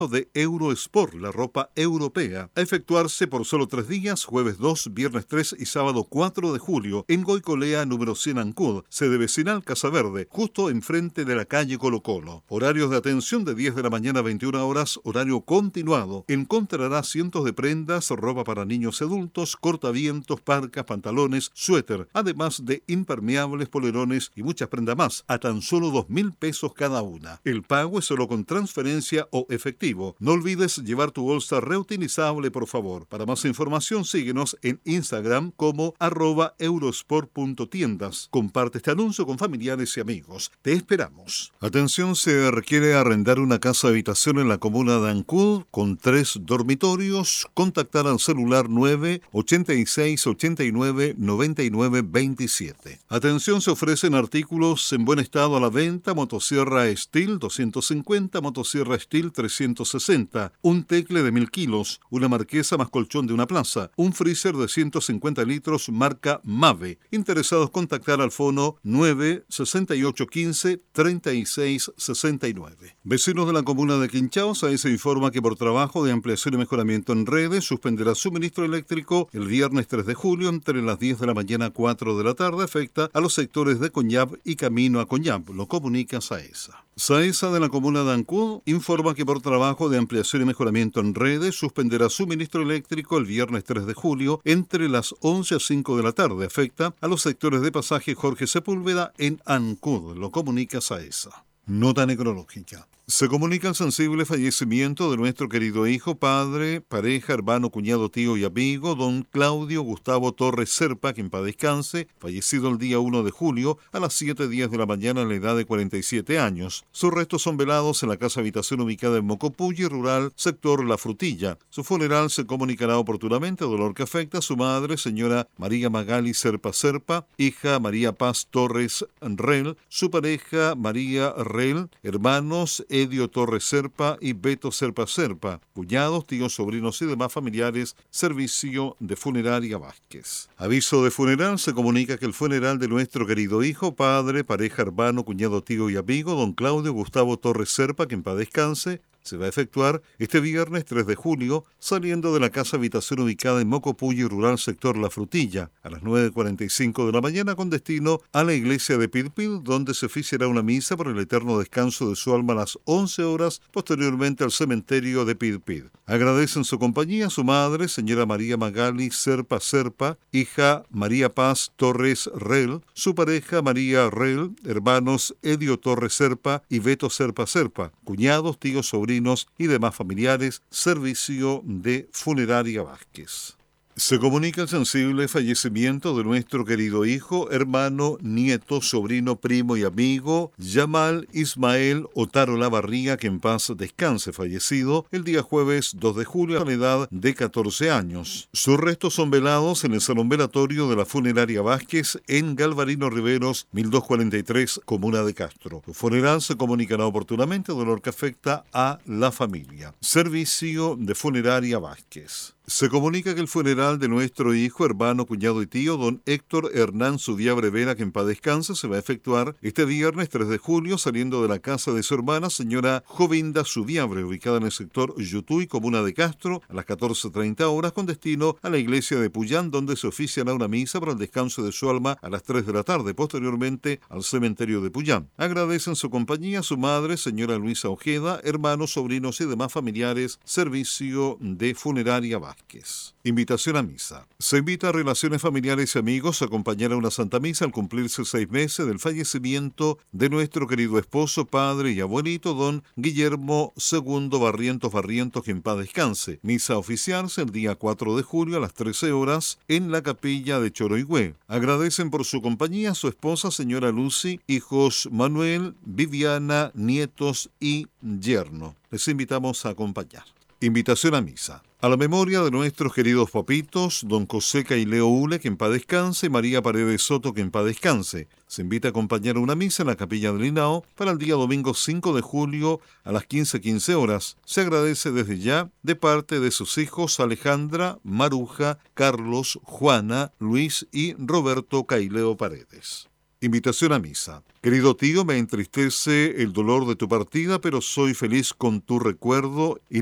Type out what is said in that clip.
de Eurosport, la ropa europea, a efectuarse por solo 3 días, jueves 2, viernes 3 y sábado 4 de julio, en Goicolea número 100 Ancud, sede vecinal Casa Verde, justo enfrente de la calle Colo Colo. Horarios de atención de 10 de la mañana a 21 horas, horario continuado. Encontrará cientos de prendas, ropa para niños y adultos, cortavientos, parcas, pantalones, suéter, además de impermeables, polerones y muchas prendas más, a tan solo 2.000 pesos cada una. El pago es solo con transferencia o efectivo. No olvides llevar tu bolsa reutilizable, por favor. Para más información, síguenos en Instagram como @eurosport.tiendas. Comparte este anuncio con familiares y amigos. Te esperamos. Atención, se requiere arrendar una casa habitación en la comuna de Ancud con 3 dormitorios. Contactar al celular 986 89 99 27. Atención, se ofrecen artículos en buen estado a la venta: motosierra Steel 250, motosierra Steel 360, un tecle de 1.000 kilos, una marquesa más colchón de una plaza, un freezer de 150 litros marca Mave. Interesados, contactar al fono 96815 3669. Vecinos de la comuna de Quinchao, ahí se informa que por trabajo de ampliación y mejoramiento en redes suspenderá suministro eléctrico el viernes 3 de julio entre las 10 de la mañana a 4 de la tarde. Afecta a los sectores de Coñab y camino a Coñab. Lo comunica Saesa. Saesa de la comuna de Ancud informa que por trabajo de ampliación y mejoramiento en redes suspenderá suministro eléctrico el viernes 3 de julio entre las 11 a 5 de la tarde. Afecta a los sectores de pasaje Jorge Sepúlveda en Ancud. Lo comunica Saesa. Nota necrológica. Se comunica el sensible fallecimiento de nuestro querido hijo, padre, pareja, hermano, cuñado, tío y amigo, don Claudio Gustavo Torres Serpa, que en paz descanse, fallecido el día 1 de julio a las 7:10 de la mañana a la edad de 47 años. Sus restos son velados en la casa habitación ubicada en Mocopulli, rural, sector La Frutilla. Su funeral se comunicará oportunamente, dolor que afecta a su madre, señora María Magali Serpa Serpa, hija María Paz Torres Rel, su pareja María Rel, hermanos Edio Torres Serpa y Beto Serpa Serpa, cuñados, tíos, sobrinos y demás familiares. Servicio de Funeraria Vázquez. Aviso de funeral: se comunica que el funeral de nuestro querido hijo, padre, pareja, hermano, cuñado, tío y amigo, don Claudio Gustavo Torres Serpa, que en paz descanse, se va a efectuar este viernes 3 de julio, saliendo de la casa habitación ubicada en Mocopulli, rural, sector La Frutilla, a las 9:45 de la mañana, con destino a la iglesia de Pilpil, donde se oficiará una misa por el eterno descanso de su alma a las 11 horas, posteriormente al cementerio de Pilpil. Agradecen su compañía su madre, señora María Magali Serpa Serpa, hija María Paz Torres Rel, su pareja María Rel, hermanos Edio Torres Serpa y Beto Serpa Serpa, cuñados, tíos, sobrinos y demás familiares. Servicio de Funeraria Vázquez. Se comunica el sensible fallecimiento de nuestro querido hijo, hermano, nieto, sobrino, primo y amigo, Yamal Ismael Otaro Lavarría, que en paz descanse, fallecido el día jueves 2 de julio a la edad de 14 años. Sus restos son velados en el salón velatorio de la Funeraria Vázquez en Galvarino Riveros, 1243, comuna de Castro. Su funeral se comunicará oportunamente, dolor que afecta a la familia. Servicio de Funeraria Vázquez. Se comunica que el funeral de nuestro hijo, hermano, cuñado y tío, don Héctor Hernán Sudiabre Vera, que en paz descanse, se va a efectuar este viernes 3 de julio, saliendo de la casa de su hermana, señora Jovinda Sudiabre, ubicada en el sector Yutuy, comuna de Castro, a las 14:30 horas, con destino a la iglesia de Puyán, donde se oficiará una misa para el descanso de su alma a las 3 de la tarde, posteriormente al cementerio de Puyán. Agradecen su compañía su madre, señora Luisa Ojeda, hermanos, sobrinos y demás familiares. Servicio de Funeraria Vázquez. Invitación a misa. Se invita a relaciones familiares y amigos a acompañar a una Santa Misa al cumplirse 6 meses del fallecimiento de nuestro querido esposo, padre y abuelito, don Guillermo II Barrientos, que en paz descanse. Misa oficiarse el día 4 de julio a las 13 horas en la capilla de Choroigüe. Agradecen por su compañía su esposa, señora Lucy, hijos Manuel, Viviana, nietos y yerno. Les invitamos a acompañar. Invitación a misa. A la memoria de nuestros queridos papitos, don Coseca y Leo Ule, que en paz descanse, María Paredes Soto, que en paz descanse. Se invita a acompañar a una misa en la capilla del Linao para el día domingo 5 de julio a las 15:15 horas. Se agradece desde ya de parte de sus hijos Alejandra, Maruja, Carlos, Juana, Luis y Roberto Caileo Paredes. Invitación a misa. Querido tío, me entristece el dolor de tu partida, pero soy feliz con tu recuerdo y